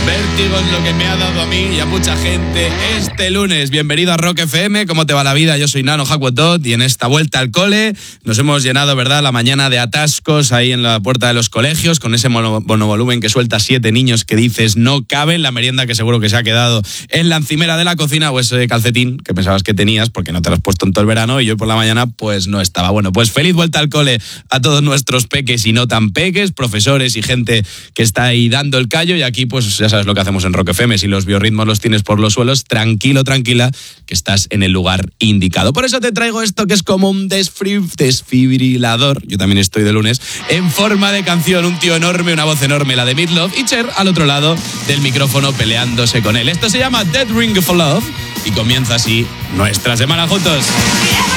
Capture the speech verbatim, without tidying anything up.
Vértigo es lo que me ha dado a mí y a mucha gente este lunes. Bienvenido a Rock F M, ¿cómo te va la vida? Yo soy Nano Hakwot y en esta vuelta al cole nos hemos llenado, ¿verdad?, la mañana de atascos ahí en la puerta de los colegios con ese mono, monovolumen que suelta siete niños que dices no caben, la merienda que seguro que se ha quedado en la encimera de la cocina o ese calcetín que pensabas que tenías porque no te lo has puesto en todo el verano y hoy por la mañana pues no estaba. Bueno, pues feliz vuelta al cole a todos nuestros peques y no tan peques, profesores y gente que está ahí dando el callo y aquí pues ya sabes lo que hacemos en Rock F M, si los biorritmos los tienes por los suelos, tranquilo, tranquila, que estás en el lugar indicado. Por eso te traigo esto que es como un desfri- desfibrilador, yo también estoy de lunes, en forma de canción, un tío enorme, una voz enorme, la de Meatloaf, y Cher al otro lado del micrófono peleándose con él. Esto se llama Dead Ring for Love y comienza así nuestra semana juntos.